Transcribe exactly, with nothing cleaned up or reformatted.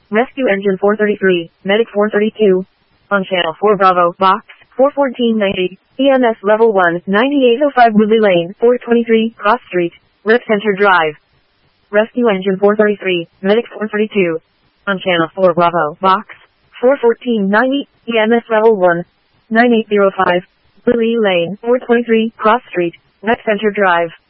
Rescue Engine four thirty-three, Medic four thirty-two. On Channel four Bravo, Box four fourteen ninety, E M S Level one, ninety-eight oh five Woodley Lane, four twenty-three, Cross Street, Rep Center Drive. Rescue Engine four thirty-three, Medic four thirty-two. On Channel four Bravo, Box four fourteen ninety, E M S Level one, nine eight oh five, Woodley Lane, four twenty-three, Cross Street, Rep Center Drive.